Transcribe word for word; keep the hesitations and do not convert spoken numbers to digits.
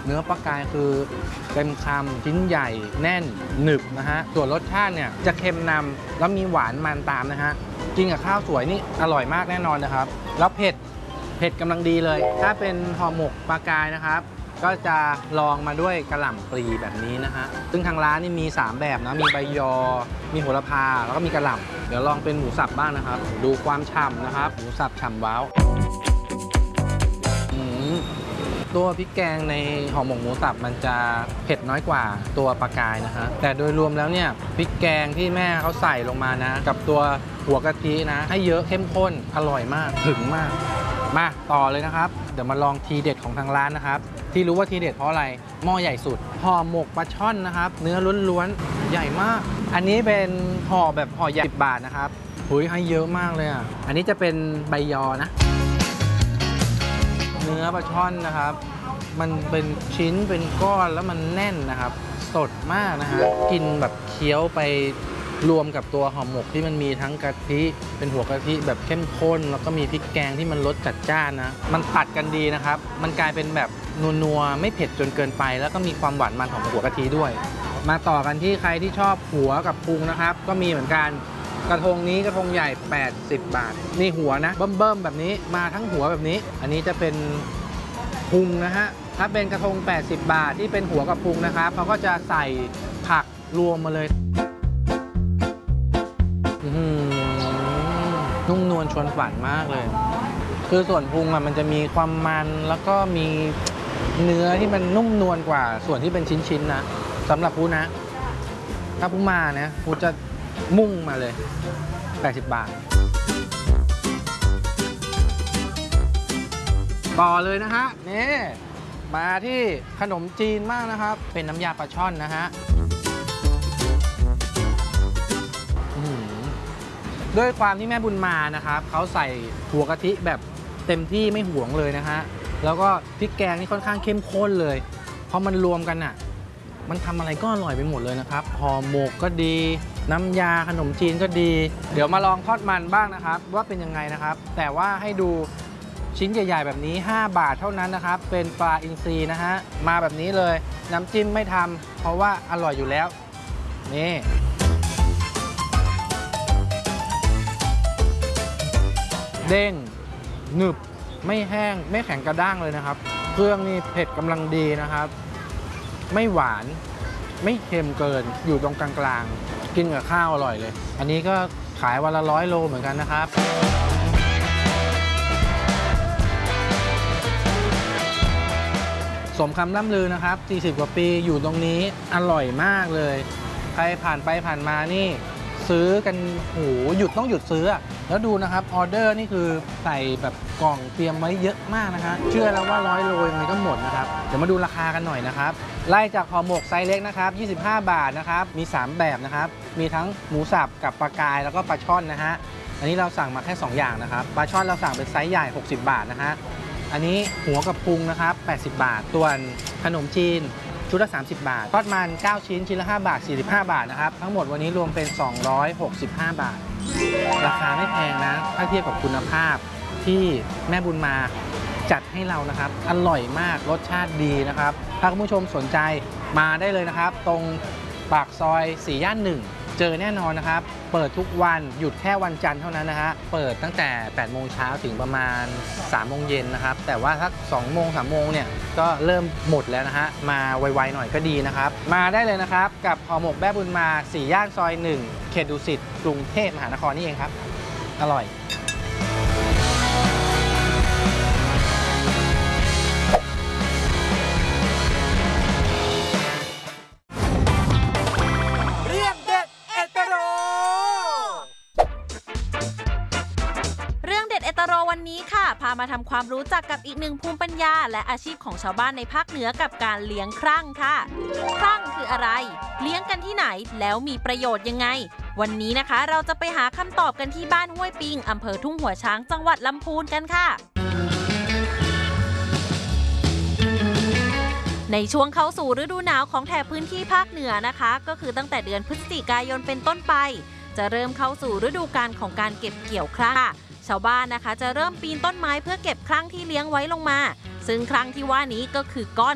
เนื้อปลากายคือเต็มคำชิ้นใหญ่แน่นหนึบนะฮะส่วนรสชาติเนี่ยจะเค็มนำแล้วมีหวานมันตามนะฮะกินกับข้าวสวยนี่อร่อยมากแน่นอนนะครับแล้วเผ็ดเผ็ดกำลังดีเลยถ้าเป็นห่อหมกปลากายนะครับก็จะลองมาด้วยกระหล่ำปลีแบบนี้นะฮะซึ่งทางร้านนี่มีสามแบบนะมีใบยอมีโหระพาแล้วก็มีกระหล่ำเดี๋ยวลองเป็นหมูสับบ้างนะครับดูความฉ่ำนะครับหมูสับฉ่ำว้าวตัวพริกแกงในห่อหมกหมูสับมันจะเผ็ดน้อยกว่าตัวปลากายนะฮะแต่โดยรวมแล้วเนี่ยพริกแกงที่แม่เขาใส่ลงมานะกับตัวหัวกะทินะให้เยอะเข้มข้นอร่อยมากถึงมากมาต่อเลยนะครับเดี๋ยวมาลองทีเด็ดของทางร้านนะครับที่รู้ว่าทีเด็ดเพราะอะไรหม้อใหญ่สุดห่อหมกปลาช่อนนะครับเนื้อล้วนๆใหญ่มากอันนี้เป็นห่อแบบห่อใหญ่สิบบาทนะครับหุยให้เยอะมากเลยอ่ะอันนี้จะเป็นใบยอนะเนื้อปลาช่อนนะครับมันเป็นชิ้นเป็นก้อนแล้วมันแน่นนะครับสดมากนะฮะกินแบบเคี้ยวไปรวมกับตัวห่อหมกที่มันมีทั้งกะทิเป็นหัวกะทิแบบเข้มข้นแล้วก็มีพริกแกงที่มันรสจัดจ้านนะมันตัดกันดีนะครับมันกลายเป็นแบบนัวๆไม่เผ็ดจนเกินไปแล้วก็มีความหวานมันของหัวกะทิด้วยมาต่อกันที่ใครที่ชอบหัวกับพุงนะครับก็มีเหมือนกันกระทงนี้กระทงใหญ่แปดสิบบาทนี่หัวนะเบิ่มๆแบบนี้มาทั้งหัวแบบนี้อันนี้จะเป็นพุงนะฮะถ้าเป็นกระทงแปดสิบบาทที่เป็นหัวกับพุงนะครับเขาก็จะใส่ผักรวมมาเลยนุ่มนวลชวนฝันมากเลยคือส่วนพุงอ่ะมันจะมีความมันแล้วก็มีเนื้อที่มันนุ่มนวลกว่าส่วนที่เป็นชิ้นๆนะสำหรับพูนะถ้าพูมาเนี่ยพูจะมุ่งมาเลยแปดสิบบาทต่อเลยนะฮะนี่มาที่ขนมจีนมากนะครับเป็นน้ำยาปลาช่อนนะฮะด้วยความที่แม่บุญมานะครับเขาใส่หัวกะทิแบบเต็มที่ไม่หวงเลยนะฮะแล้วก็พริกแกงนี่ค่อนข้างเข้มข้นเลยพอมันรวมกันอ่ะมันทำอะไรก็อร่อยไปหมดเลยนะครับห่อหมกก็ดีน้ำยาขนมจีนก็ดีเดี๋ยวมาลองทอดมันบ้างนะครับว่าเป็นยังไงนะครับแต่ว่าให้ดูชิ้นใหญ่ๆแบบนี้ห้าบาทเท่านั้นนะครับเป็นปลาอินทรีนะฮะมาแบบนี้เลยน้ำจิ้มไม่ทำเพราะว่าอร่อยอยู่แล้วนี่เด้งหนึบไม่แห้งไม่แข็งกระด้างเลยนะครับเครื่องนี่เผ็ดกำลังดีนะครับไม่หวานไม่เค็มเกินอยู่ตรงกลางๆกินกับข้าวอร่อยเลยอันนี้ก็ขายวันละร้อยโลเหมือนกันนะครับสมคำล่ำลือนะครับสี่สิบกว่าปีอยู่ตรงนี้อร่อยมากเลยใครผ่านไปผ่านมานี่ซื้อกันโหหยุดต้องหยุดซื้อแล้วดูนะครับออเดอร์นี่คือใส่แบบกล่องเตรียมไว้เยอะมากนะฮะเชื่อแล้วว่าร้อยโลยังไงก็หมดนะครับเดี๋ยวมาดูราคากันหน่อยนะครับไล่จากห่อหมกไซส์เล็กนะครับยี่สิบห้าบาทนะครับมีสามแบบนะครับมีทั้งหมูสับกับปลากายแล้วก็ปลาช่อนนะฮะอันนี้เราสั่งมาแค่สองอย่างนะครับปลาช่อนเราสั่งเป็นไซส์ใหญ่หกสิบบาทนะฮะอันนี้หัวกับพุงนะครับแปดสิบบาทส่วนขนมจีนชุดละสามสิบบาททอดมันเก้าชิ้นชิ้นละห้าบาทสี่สิบห้าบาทนะครับทั้งหมดวันนี้รวมเป็นสองร้อยหกสิบห้าบาทราคาไม่แพงนะถ้าเทียบกับคุณภาพที่แม่บุญมาจัดให้เรานะครับอร่อยมากรสชาติดีนะครับถ้าคุณผู้ชมสนใจมาได้เลยนะครับตรงปากซอยสี่ย่านหนึ่งเจอแน่นอนนะครับเปิดทุกวันหยุดแค่วันจันทร์เท่านั้นนะฮะเปิดตั้งแต่แปดโมงเช้าถึงประมาณสามโมงเย็นนะครับแต่ว่าถ้าสองโมงสามโมงเนี่ยก็เริ่มหมดแล้วนะฮะมาไวๆหน่อยก็ดีนะครับมาได้เลยนะครับกับห่อหมกแม่บุญมาสี่ย่านซอยหนึ่งเขตดุสิตกรุงเทพมหานครนี่เองครับอร่อยวันนี้ค่ะพามาทำความรู้จักกับอีกหนึ่งภูมิปัญญาและอาชีพของชาวบ้านในภาคเหนือกับการเลี้ยงครั่งค่ะครั่งคืออะไรเลี้ยงกันที่ไหนแล้วมีประโยชน์ยังไงวันนี้นะคะเราจะไปหาคำตอบกันที่บ้านห้วยปิงอำเภอทุ่งหัวช้างจังหวัดลำพูนกันค่ะในช่วงเข้าสู่ฤดูหนาวของแถบพื้นที่ภาคเหนือนะคะก็คือตั้งแต่เดือนพฤศจิกายนเป็นต้นไปจะเริ่มเข้าสู่ฤดูกาลของการเก็บเกี่ยวครั่งชาวบ้านนะคะจะเริ่มปีนต้นไม้เพื่อเก็บครั่งที่เลี้ยงไว้ลงมาซึ่งครั่งที่ว่านี้ก็คือก้อน